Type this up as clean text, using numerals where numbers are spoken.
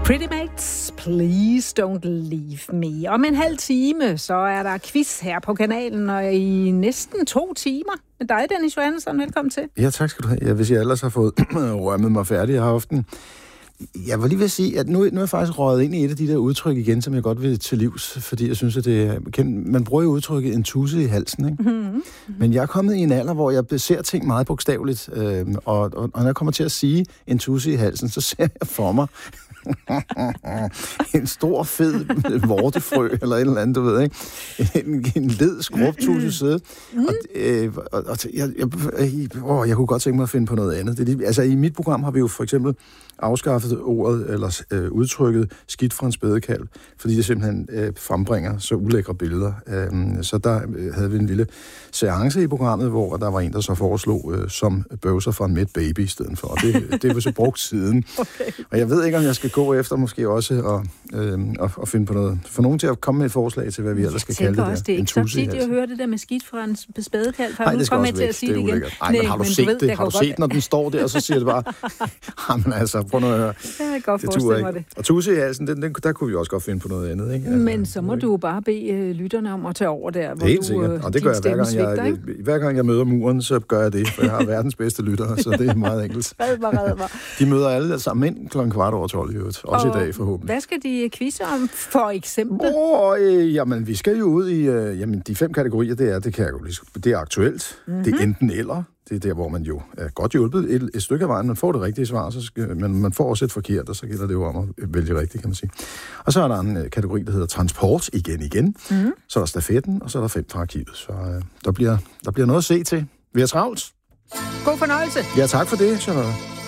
Pretty Mates, please don't leave me. Om en halv time, så er der quiz her på kanalen, og i næsten 2 timer med dig, Dennis Johannesson. Velkommen til. Ja, tak skal du have. Hvis jeg ellers har fået rømmet mig færdig, jeg har haft den. Jeg var lige ved at sige, at nu er jeg faktisk røget ind i et af de der udtryk igen, som jeg godt vil til livs, fordi jeg synes, at det er kendt. Man bruger jo udtrykket en tusse i halsen, ikke? Mm-hmm. Men jeg er kommet i en alder, hvor jeg ser ting meget bogstaveligt, og når jeg kommer til at sige en tusse i halsen, så ser jeg for mig en stor, fed vortefrø, eller et eller andet, du ved, ikke? En led skrubtusse sidde. Jeg kunne godt tænke mig at finde på noget andet. Altså, i mit program har vi jo for eksempel afskaffet ordet, eller udtrykket skidt fra en spædekalv, fordi det simpelthen frembringer så ulækre billeder. Så der havde vi en lille seance i programmet, hvor der var en, der så foreslog som bøvser fra en mæt baby i stedet for. Og det var så brugt siden. Okay. Og jeg ved ikke, om jeg skal gå efter måske også at finde på noget. For nogen til at komme med et forslag til, hvad vi ellers skal kalde det der. Det er ikke så tit, jeg hører det der med skidt fra en spædekalv. Nej, det skal også væk. Det er ulækkert. Nej, men har du set det? Har du set, når den står der, og så siger det bare, jamen altså, prøv nu at høre. Jeg kan godt forestille mig det. Og tusse i halsen, der kunne vi også godt finde på noget andet, ikke? Altså, men så må du bare bede lytterne om at tage over der, hvor helt sikkert. Og det gør jeg hver gang jeg møder muren, så gør jeg det, for jeg har verdens bedste lyttere, så det er meget enkelt. Red mig. De møder alle sammen ind 12:15, også i dag forhåbentlig. Hvad skal de quizze om, for eksempel? Jamen, vi skal jo ud i de 5 kategorier, det er aktuelt, det er enten eller. Det er der, hvor man jo er godt hjulpet et stykke af vejen. Man får det rigtige svar, men man får også et forkert, og så gælder det jo om at vælge rigtigt, kan man sige. Og så er der en kategori, der hedder transport, igen. Så er der stafetten, og så er der 5 fra arkivet. Så der bliver noget at se til. Vi er travlt. God fornøjelse. Ja, tak for det, Charlotte.